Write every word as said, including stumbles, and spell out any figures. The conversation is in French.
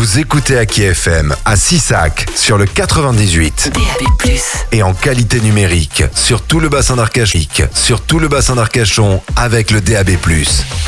Vous écoutez Aki F M à Sissac sur le quatre-vingt-dix-huit. D A B plus. Et en qualité numérique sur tout le bassin d'Arcachon, sur tout le bassin d'Arcachon avec le D A B plus.